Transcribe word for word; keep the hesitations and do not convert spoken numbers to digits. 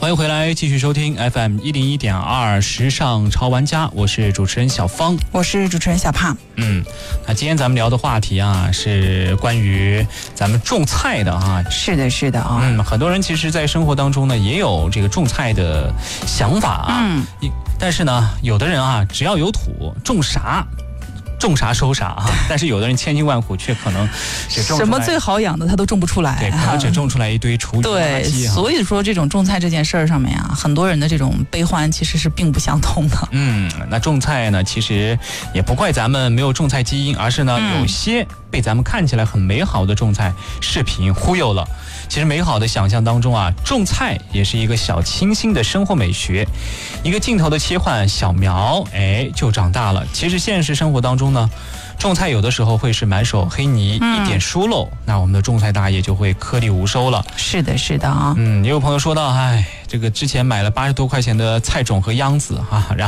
欢迎回来，继续收听 F M 一零一点二时尚潮玩家，我是主持人小芳， 我是主持人小胖。 嗯，那今天咱们聊的话题啊，是关于咱们种菜的啊。 是的，是的啊。 嗯，很多人其实，在生活当中呢，也有这个种菜的想法啊。嗯，但是呢，有的人啊，只要有土，种啥。种啥收啥啊！但是有的人千辛万苦，却可能只种出来什么最好养的他都种不出来， 对，可能只种出来一堆厨余垃圾。 对，所以说这种种菜这件事儿上面啊，很多人的这种悲欢其实是并不相同的。 嗯，那种菜呢，其实也不怪咱们没有种菜基因，而是呢，嗯、有些被咱们看起来很美好的种菜视频忽悠了。其实美好的想象当中啊，种菜也是一个小清新的生活美学，一个镜头的切换，小苗哎就长大了。其实现实生活当中呢，种菜有的时候会是满手黑泥，嗯、一点疏漏，那我们的种菜大爷就会颗粒无收了。 是的，是的啊。 嗯，也有朋友说到，哎，这个之前买了八十多块钱的菜种和秧子啊，然后